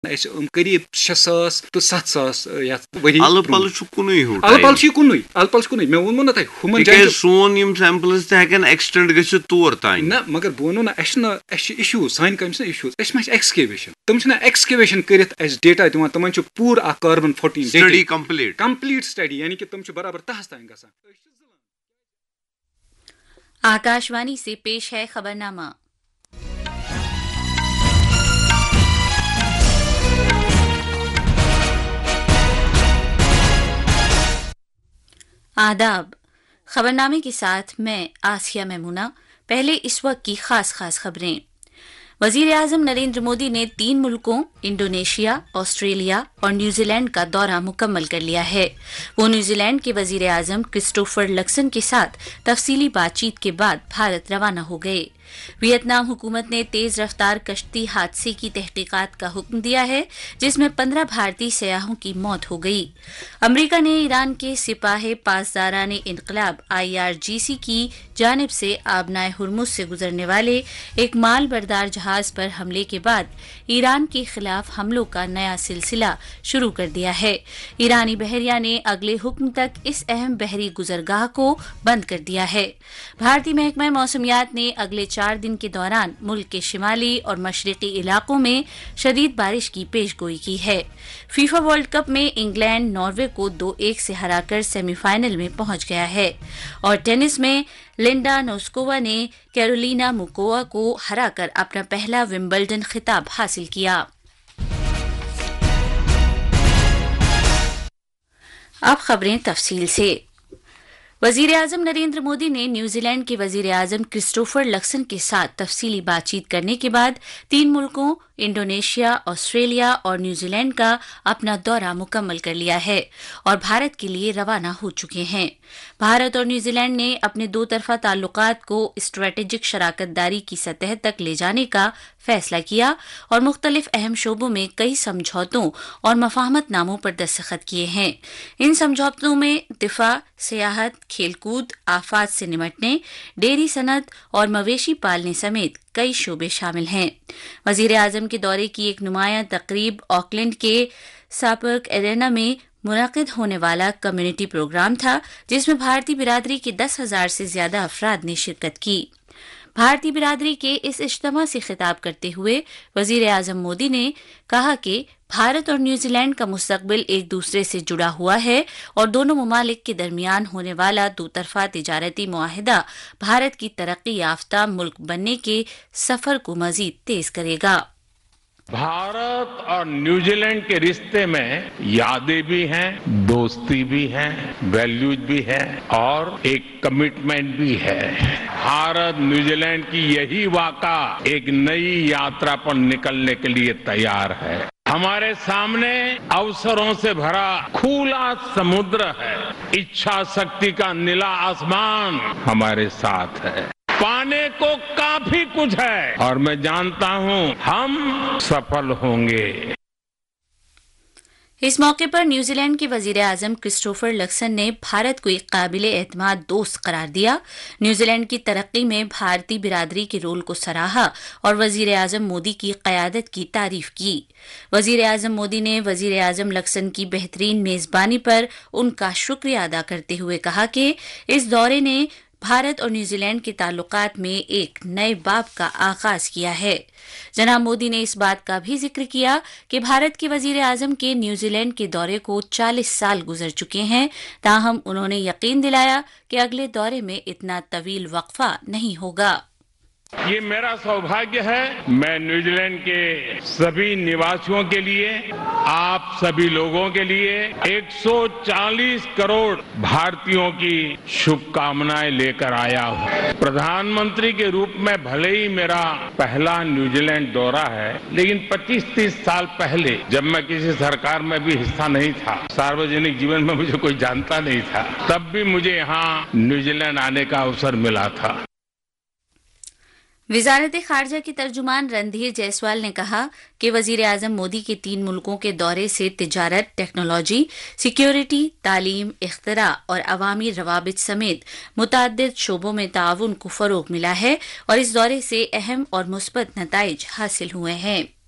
قریب 6,000 تو 7,000 ؤری الہٕ پلہٕ چھُ کُنُے ہیوٗ الہٕ پلہٕ چھُ یہِ کُنُے مےٚ ووٚنمو نا تۄہہِ ہُمن جاین سون یِم سیمپلز تہِ ہٮ۪کن ایکسٹینڈ گٔژھِتھ تور تانۍ نہ مگر بہٕ وَنو نا اَسہِ چھِ اِشوٗز سانہِ کامہِ چھِنہ اِشوٗز اَسہِ ما چھِ ایٚکسکیویشن تِم چھِنہ ایٚکسکیویشن کٔرِتھ اَسہِ ڈیٹا دِوان تِمن چھُ پوٗرٕ اکھ کاربن 14 سٹڈی کمپلیٹ سٹڈی یعنی کہ تِم چھِ برابر تہس تانۍ گژھان. آکاشوانی سے پیش ہے خبرنامہ. آداب. خبرنامے کے ساتھ میں آسیہ میمونہ. پہلے اس وقت کی خاص خبریں. وزیر اعظم نریندر مودی نے 3 ملکوں انڈونیشیا، آسٹریلیا اور نیوزی لینڈ کا دورہ مکمل کر لیا ہے. وہ نیوزی لینڈ کے وزیر اعظم کرسٹوفر لکسن کے ساتھ تفصیلی بات چیت کے بعد بھارت روانہ ہو گئے. ویتنام حکومت نے تیز رفتار کشتی حادثے کی تحقیقات کا حکم دیا ہے جس میں 15 بھارتی سیاحوں کی موت ہو گئی. امریکہ نے ایران کے سپاہ پاسداران انقلاب IRGC کی جانب سے آبنائے ہرمز سے گزرنے والے ایک مال بردار جہاز پر حملے کے بعد ایران کے خلاف حملوں کا نیا سلسلہ شروع کر دیا ہے. ایرانی بحریہ نے اگلے حکم تک اس اہم بحری گزرگاہ کو بند کر دیا ہے. بھارتی محکمہ موسمیات نے اگلے 4 دن کے دوران ملک کے شمالی اور مشرقی علاقوں میں شدید بارش کی پیش گوئی کی ہے. فیفا ورلڈ کپ میں انگلینڈ ناروے کو 2-1 سے ہرا کر سیمی فائنل میں پہنچ گیا ہے. اور ٹینس میں لنڈا نوسکووا نے کیرولینا موکوا کو ہرا کر اپنا پہلا ومبلڈن خطاب حاصل کیا. اب خبریں تفصیل سے. وزیر اعظم نریندر مودی نے نیوزی لینڈ کے وزیر اعظم کرسٹوفر لکسن کے ساتھ تفصیلی بات چیت کرنے کے بعد 3 ملکوں انڈونیشیا، آسٹریلیا اور نیوزی لینڈ کا اپنا دورہ مکمل کر لیا ہے اور بھارت کے لیے روانہ ہو چکے ہیں. بھارت اور نیوزی لینڈ نے اپنے 2 طرفہ تعلقات کو اسٹریٹجک شراکت داری کی سطح تک لے جانے کا فیصلہ کیا اور مختلف اہم شعبوں میں کئی سمجھوتوں اور مفاہمت ناموں پر دستخط کیے ہیں. ان سمجھوتوں میں دفاع، سیاحت، کھیل کود، آفات سے نمٹنے، ڈیری صنعت اور مویشی پالنے سمیت کئی شعبے شامل ہیں. وزیر اعظم کے دورے کی ایک نمایاں تقریب آکلینڈ کے ساپرک ایرینا میں منعقد ہونے والا کمیونٹی پروگرام تھا جس میں بھارتی برادری کے 10,000 سے زیادہ افراد نے شرکت کی. بھارتی برادری کے اس اجتماع سے خطاب کرتے ہوئے وزیر اعظم مودی نے کہا کہ بھارت اور نیوزی لینڈ کا مستقبل ایک دوسرے سے جڑا ہوا ہے اور دونوں ممالک کے درمیان ہونے والا 2 طرفہ تجارتی معاہدہ بھارت کی ترقی یافتہ ملک بننے کے سفر کو مزید تیز کرے گا. بھارت اور نیوزی لینڈ کے رشتے میں یادیں بھی ہیں، دوستی بھی ہے، ویلیوز بھی ہے اور ایک کمٹمنٹ بھی ہے. بھارت نیوزی لینڈ کی یہی واقعہ ایک نئی یاترا پر نکلنے کے لیے تیار ہے. ہمارے سامنے اوسروں سے بھرا کھلا سمندر ہے. اچھا شکتی کا نیلا آسمان ہمارے ساتھ ہے. پانے کو کافی کچھ ہے اور میں جانتا ہوں ہم سفل ہوں گے. اس موقع پر نیوزی لینڈ کے وزیر اعظم کرسٹوفر لکسن نے بھارت کو ایک قابل اعتماد دوست قرار دیا. نیوزی لینڈ کی ترقی میں بھارتی برادری کے رول کو سراہا اور وزیر اعظم مودی کی قیادت کی تعریف کی. وزیر اعظم مودی نے وزیر اعظم لکسن کی بہترین میزبانی پر ان کا شکریہ ادا کرتے ہوئے کہا کہ اس دورے نے بھارت اور نیوزی لینڈ کے تعلقات میں ایک نئے باب کا آغاز کیا ہے. جناب مودی نے اس بات کا بھی ذکر کیا کہ بھارت کے وزیر اعظم کے نیوزی لینڈ کے دورے کو 40 سال گزر چکے ہیں، تاہم انہوں نے یقین دلایا کہ اگلے دورے میں اتنا طویل وقفہ نہیں ہوگا. یہ میرا سوبھاگیہ ہے. میں نیوزی لینڈ کے سبھی نواسیوں کے لیے، آپ سبھی لوگوں کے لیے 140 کروڑ بھارتیوں کی شبھ کامنائیں لے کر آیا ہوں. پردھان منتری کے روپ میں بھلے ہی میرا پہلا نیوزی لینڈ دورہ ہے، لیکن 25-30 سال پہلے جب میں کسی سرکار میں بھی حصہ نہیں تھا، ساروجنک جیون میں مجھے کوئی جانتا نہیں تھا، تب بھی مجھے یہاں نیوزی لینڈ آنے کا اوسر ملا تھا. وزارت خارجہ کے ترجمان رندھیر جیسوال نے کہا کہ وزیر اعظم مودی کے 3 ملکوں کے دورے سے تجارت، ٹیکنالوجی، سیکیورٹی، تعلیم، اختراع اور عوامی روابط سمیت متعدد شعبوں میں تعاون کو فروغ ملا ہے اور اس دورے سے اہم اور مثبت نتائج حاصل ہوئے ہیں.